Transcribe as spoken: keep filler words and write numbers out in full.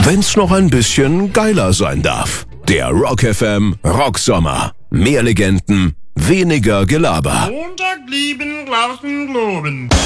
wenn's noch ein bisschen geiler sein darf. Der Rock F M Rocksommer. Mehr Legenden, weniger Gelaber. Montag lieben, draußen globen.